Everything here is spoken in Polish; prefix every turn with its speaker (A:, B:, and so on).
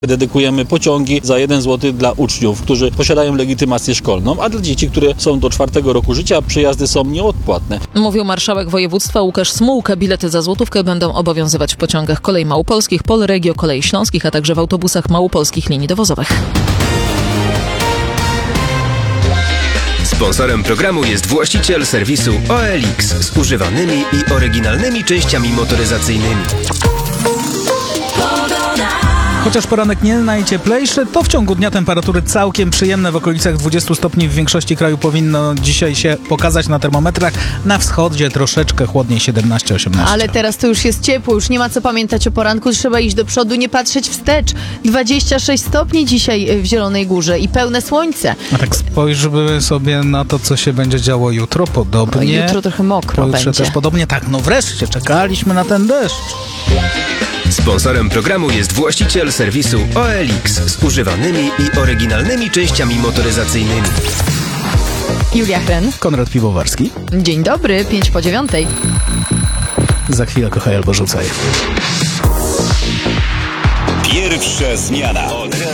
A: Dedykujemy pociągi za 1 zł dla uczniów, którzy posiadają legitymację szkolną, a dla dzieci, które są do 4 roku życia, przejazdy są nieodpłatne.
B: Mówił marszałek województwa Łukasz Smułka. Bilety za złotówkę będą obowiązywać w pociągach kolei małopolskich, Polregio, kolei śląskich, a także w autobusach małopolskich linii dowozowych.
C: Sponsorem programu jest właściciel serwisu OLX z używanymi i oryginalnymi częściami motoryzacyjnymi.
D: Chociaż poranek nie najcieplejszy, to w ciągu dnia temperatury całkiem przyjemne w okolicach 20 stopni w większości kraju powinno dzisiaj się pokazać na termometrach. Na wschodzie troszeczkę chłodniej, 17-18.
E: Ale teraz to już jest ciepło, już nie ma co pamiętać o poranku, trzeba iść do przodu, nie patrzeć wstecz. 26 stopni dzisiaj w Zielonej Górze i pełne słońce.
D: A tak spojrzymy sobie na to, co się będzie działo jutro. Podobnie.
E: Jutro trochę mokro
D: Pojutrze
E: będzie.
D: też podobnie. Tak, no wreszcie czekaliśmy na ten deszcz.
C: Sponsorem programu jest właściciel serwisu OLX z używanymi i oryginalnymi częściami motoryzacyjnymi.
E: Julia Hren.
D: Konrad Piwowarski.
E: Dzień dobry, 5:09.
D: Za chwilę kochaj albo rzucaj.
F: Pierwsza zmiana.